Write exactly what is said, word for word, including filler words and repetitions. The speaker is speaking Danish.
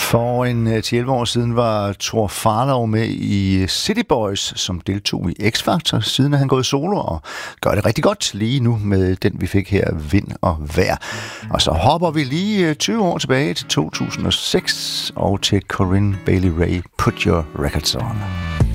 For en ti elleve år siden var Tor Farlov med i City Boys, som deltog i X-Factor. Siden er han gået solo og gør det rigtig godt lige nu med den, vi fik her, Vind og Vejr. Og så hopper vi lige tyve år tilbage til to tusind og seks og til Corinne Bailey Rae, Put Your Records On.